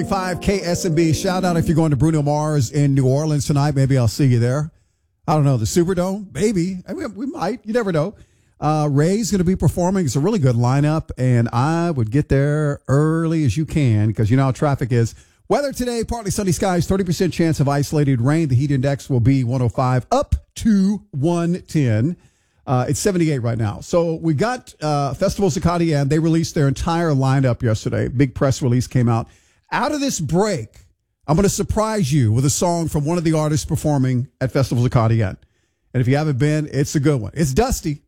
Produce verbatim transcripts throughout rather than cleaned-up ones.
five K S M B. Shout out if you're going to Bruno Mars in New Orleans tonight. Maybe I'll see you there. I don't know. The Superdome? Maybe. I mean, we might. You never know. Uh, Ray's going to be performing. It's a really good lineup, and I would get there early as you can because you know how traffic is. Weather today, partly sunny skies, thirty percent chance of isolated rain. The heat index will be one oh five up to one ten. Uh, it's seventy-eight right now. So we got uh, Festivals Acadian. They released their entire lineup yesterday. Big press release came out. Out of this break, I'm going to surprise you with a song from one of the artists performing at Festivals Acadian. And if you haven't been, it's a good one. It's Dusty.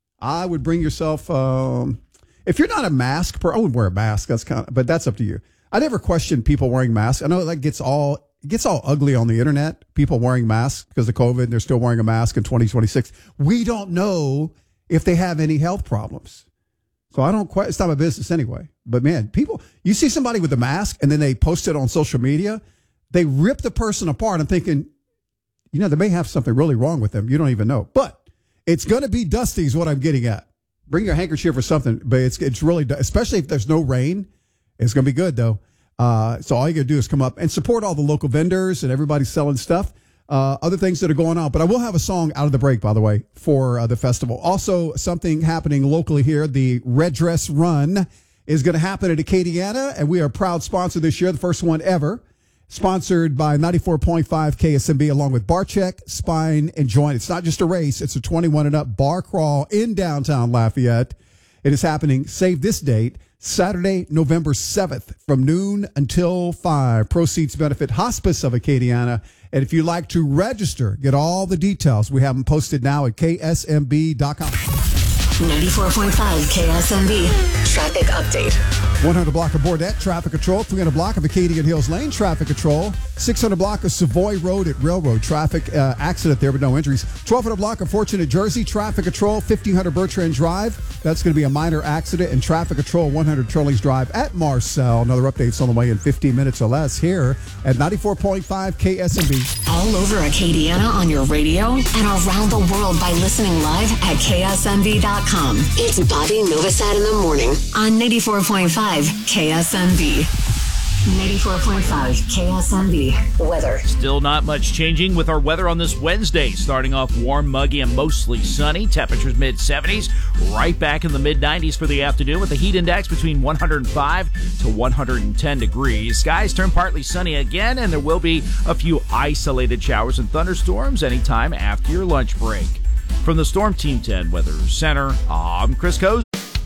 I would bring yourself, um, if you're not a mask per, I would wear a mask. That's kind of, but that's up to you. I never question people wearing masks. I know that gets all, it gets all ugly on the internet. People wearing masks because of COVID and they're still wearing a mask in twenty twenty-six. We don't know if they have any health problems. So I don't quite, it's not my business anyway. But man, people, you see somebody with a mask and then they post it on social media, they rip the person apart. I'm thinking, you know, they may have something really wrong with them. You don't even know. But it's going to be Dusty is what I'm getting at. Bring your handkerchief or something. But it's it's really, especially if there's no rain, it's going to be good though. Uh, so all you got to do is come up and support all the local vendors and everybody selling stuff. Uh, other things that are going on. But I will have a song out of the break, by the way, for uh, the festival. Also, something happening locally here. The Red Dress Run is going to happen at Acadiana, and we are a proud sponsor this year, the first one ever, sponsored by ninety-four point five K S M B, along with Bar Check, Spine, and Joint. It's not just a race. It's a twenty-one and up bar crawl in downtown Lafayette. It is happening, save this date, Saturday, November seventh, from noon until five. Proceeds benefit Hospice of Acadiana. And if you'd like to register, get all the details. We have them posted now at K S M B dot com. ninety-four point five K S M B traffic update. one hundred block of Bordette, traffic control. three hundred block of Acadian Hills Lane, traffic control. six hundred block of Savoy Road at Railroad, traffic uh, accident there, but no injuries. twelve hundred block of Fortunate Jersey, traffic control. fifteen hundred Bertrand Drive, that's going to be a minor accident. And traffic control, one hundred Turlings Drive at Marcel. Another update's on the way in fifteen minutes or less here at ninety-four point five K S M B. All over Acadiana on your radio and around the world by listening live at K S M B dot com. It's Bobby Novosad in the morning on ninety-four point five K S M B. ninety-four point five K S M B weather. Still not much changing with our weather on this Wednesday. Starting off warm, muggy, and mostly sunny. Temperatures mid seventies. Right back in the mid nineties for the afternoon with a heat index between one hundred five to one hundred ten degrees. Skies turn partly sunny again, and there will be a few isolated showers and thunderstorms anytime after your lunch break. From the Storm Team ten Weather Center, I'm Chris Coase.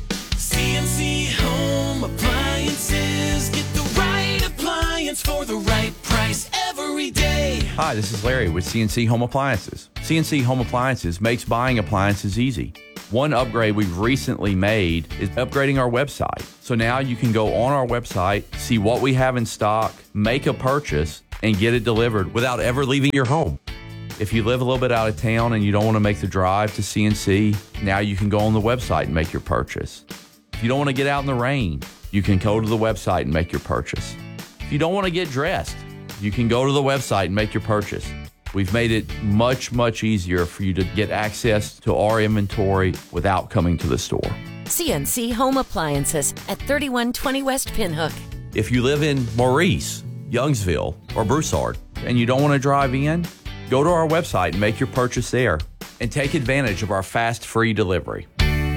C N C Home Appliances. Get the right appliance for the right price every day. Hi, this is Larry with C N C Home Appliances. C N C Home Appliances makes buying appliances easy. One upgrade we've recently made is upgrading our website. So now you can go on our website, see what we have in stock, make a purchase, and get it delivered without ever leaving your home. If you live a little bit out of town and you don't want to make the drive to C N C, now you can go on the website and make your purchase. If you don't want to get out in the rain, you can go to the website and make your purchase. If you don't want to get dressed, you can go to the website and make your purchase. We've made it much, much easier for you to get access to our inventory without coming to the store. C N C Home Appliances at thirty-one twenty West Pinhook. If you live in Maurice, Youngsville, or Broussard, and you don't want to drive in, go to our website and make your purchase there, and take advantage of our fast, free delivery.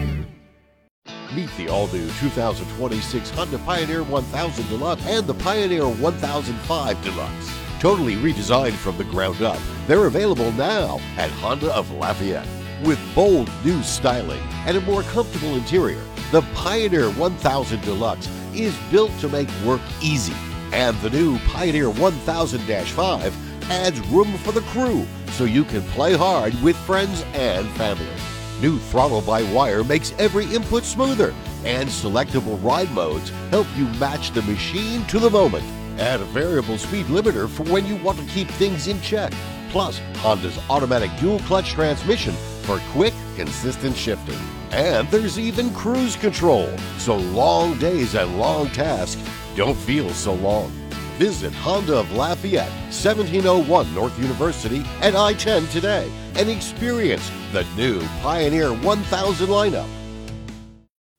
Meet the all-new two thousand twenty-six Honda Pioneer one thousand Deluxe and the Pioneer one thousand five Deluxe. Totally redesigned from the ground up, they're available now at Honda of Lafayette. With bold new styling and a more comfortable interior, the Pioneer one thousand Deluxe is built to make work easy. And the new Pioneer one thousand five adds room for the crew so you can play hard with friends and family. New throttle-by-wire makes every input smoother, and selectable ride modes help you match the machine to the moment. Add a variable speed limiter for when you want to keep things in check. Plus, Honda's automatic dual-clutch transmission for quick, consistent shifting. And there's even cruise control, so long days and long tasks don't feel so long. Visit Honda of Lafayette, seventeen oh one North University and I ten today and experience the new Pioneer one thousand lineup.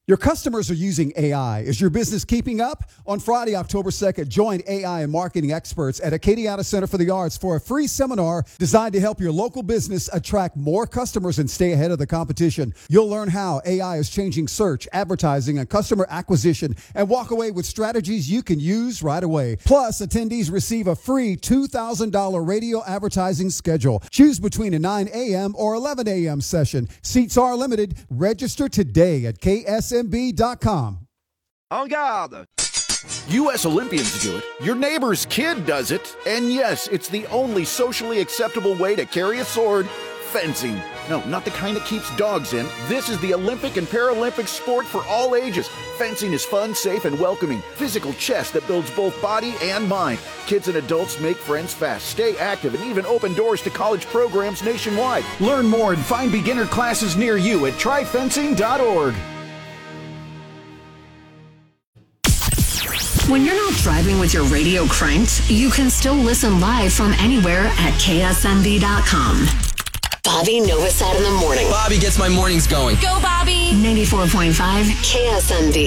Your customers are using A I. Is your business keeping up? On Friday, October second, join A I and marketing experts at Acadiana Center for the Arts for a free seminar designed to help your local business attract more customers and stay ahead of the competition. You'll learn how A I is changing search, advertising, and customer acquisition, and walk away with strategies you can use right away. Plus, attendees receive a free two thousand dollars radio advertising schedule. Choose between a nine a.m. or eleven a.m. session. Seats are limited. Register today at K S M B dot com. En garde! U S Olympians do it, your neighbor's kid does it, and yes, it's the only socially acceptable way to carry a sword, fencing. No, not the kind that keeps dogs in. This is the Olympic and Paralympic sport for all ages. Fencing is fun, safe, and welcoming. Physical chess that builds both body and mind. Kids and adults make friends fast, stay active, and even open doors to college programs nationwide. Learn more and find beginner classes near you at try fencing dot org. When you're not driving with your radio cranked, you can still listen live from anywhere at K S M B dot com. Bobby Novosad in the morning. Bobby gets my mornings going. Go, Bobby! ninety-four point five K S M B.